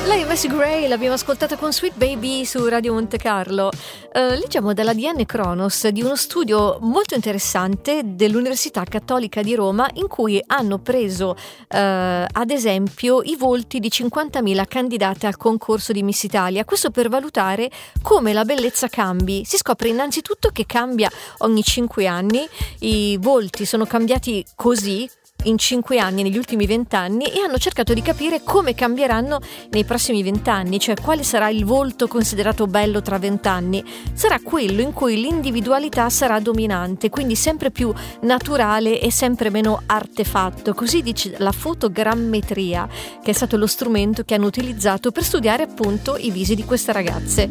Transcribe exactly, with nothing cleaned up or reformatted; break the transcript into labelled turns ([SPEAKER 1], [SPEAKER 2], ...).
[SPEAKER 1] Lei, Messi Gray, l'abbiamo ascoltata con Sweet Baby su Radio Monte Carlo. Uh, leggiamo dalla D N Kronos di uno studio molto interessante dell'Università Cattolica di Roma, in cui hanno preso uh, ad esempio i volti di cinquantamila candidate al concorso di Miss Italia, questo per valutare come la bellezza cambi. Si scopre innanzitutto che cambia ogni cinque anni, i volti sono cambiati così in cinque anni, negli ultimi vent'anni, e hanno cercato di capire come cambieranno nei prossimi vent'anni, cioè quale sarà il volto considerato bello tra vent'anni. Sarà quello in cui l'individualità sarà dominante, quindi sempre più naturale e sempre meno artefatto. Così dice la fotogrammetria, che è stato lo strumento che hanno utilizzato per studiare appunto i visi di queste ragazze.